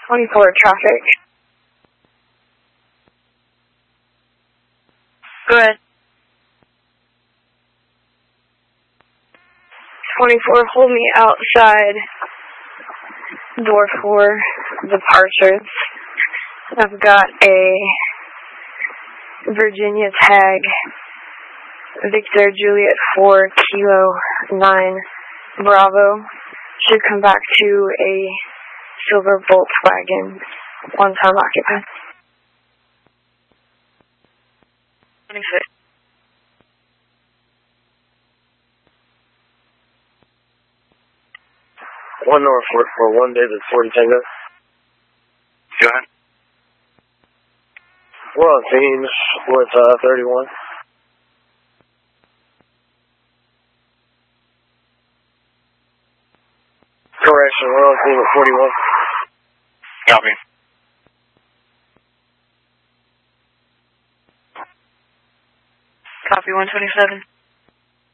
24 traffic. Go ahead. 24, hold me outside door 4, departures. I've got a Virginia tag, Victor Juliet 4 Kilo 9 Bravo. Should come back to a silver Volkswagen, one-time occupant. 26. One North for 1 David 40 Tango. Go ahead. We're on Teams with 31. Correction, we're on team at 41. Copy. Copy 127.